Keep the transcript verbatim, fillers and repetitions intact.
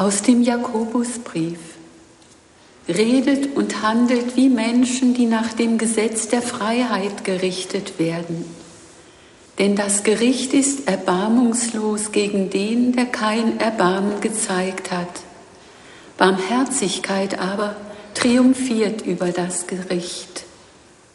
Aus dem Jakobusbrief. Redet und handelt wie Menschen, die nach dem Gesetz der Freiheit gerichtet werden. Denn das Gericht ist erbarmungslos gegen den, der kein Erbarmen gezeigt hat. Barmherzigkeit aber triumphiert über das Gericht.